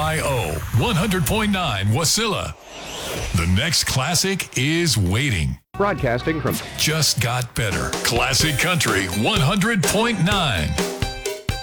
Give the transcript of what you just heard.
KFIO 100.9 Wasilla. The next classic is waiting. Broadcasting from Just got better. Classic Country 100.9.